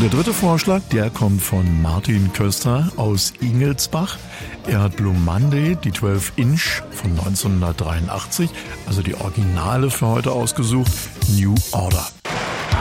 Der dritte Vorschlag, der kommt von Martin Köster aus Ingelsbach. Er hat Blue Monday, die 12-Inch von 1983, also die Originale für heute ausgesucht, New Order.